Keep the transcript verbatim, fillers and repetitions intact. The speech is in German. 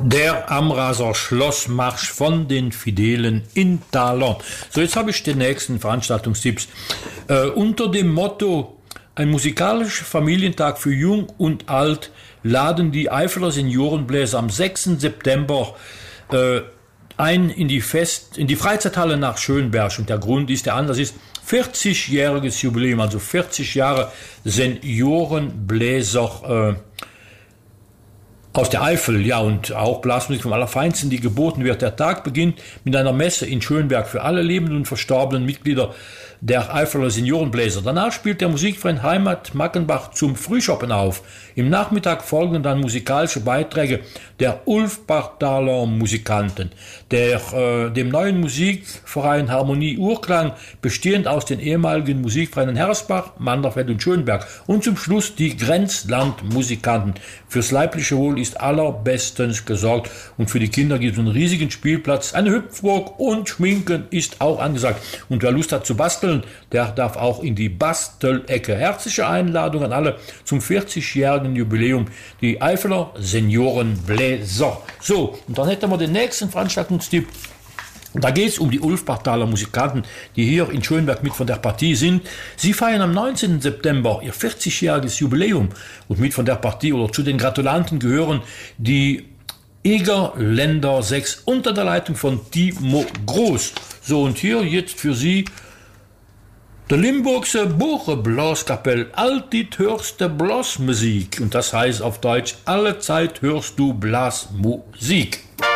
Der Amraser Schlossmarsch von den Fidelen in Talon. So, jetzt habe ich den nächsten Veranstaltungstipps. Äh, unter dem Motto ein musikalischer Familientag für Jung und Alt laden die Eifeler Seniorenbläser am sechsten September äh, ein in die Fest, in die Freizeithalle nach Schönberg. Und der Grund ist, der Anlass ist vierzigjähriges Jubiläum, also vierzig Jahre Seniorenbläser äh, aus der Eifel, ja, und auch Blasmusik vom Allerfeinsten, die geboten wird. Der Tag beginnt mit einer Messe in Schönberg für alle lebenden und verstorbenen Mitglieder der Eifeler Seniorenbläser. Danach spielt der Musikverein Heimat Mackenbach zum Frühschoppen auf. Im Nachmittag folgen dann musikalische Beiträge der Ulfbachtaler Musikanten, der, äh, dem neuen Musikverein Harmonie Urklang, bestehend aus den ehemaligen Musikvereinen Hersbach, Manderfeld und Schönberg, und zum Schluss die Grenzlandmusikanten. Fürs leibliche Wohl ist allerbestens gesorgt und für die Kinder gibt es einen riesigen Spielplatz, eine Hüpfburg und Schminken ist auch angesagt. Und wer Lust hat zu basteln, der darf auch in die Bastelecke. Herzliche Einladung an alle zum vierzigjährigen Jubiläum, die Eifeler Seniorenbläser. So, und dann hätten wir den nächsten Veranstaltungstipp. Da geht es um die Ulfbachtaler Musikanten, die hier in Schönberg mit von der Partie sind. Sie feiern am neunzehnten September ihr vierzigjähriges Jubiläum und mit von der Partie oder zu den Gratulanten gehören die Egerländer sechs unter der Leitung von Timo Groß. So, und hier jetzt für Sie der Limburgse Buche-Blaskapell, alltid hörst du Blasmusik. Und das heißt auf Deutsch, alle Zeit hörst du Blasmusik.